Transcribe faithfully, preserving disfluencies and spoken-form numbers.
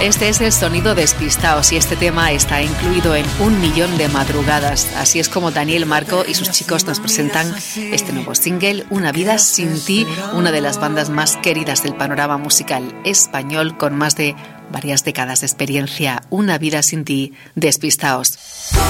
Este es el sonido Despistaos y este tema está incluido en Un Millón de Madrugadas. Así es como Daniel Marco y sus chicos nos presentan este nuevo single, Una Vida Sin Ti, una de las bandas más queridas del panorama musical español con más de varias décadas de experiencia. Una Vida Sin Ti, Despistaos.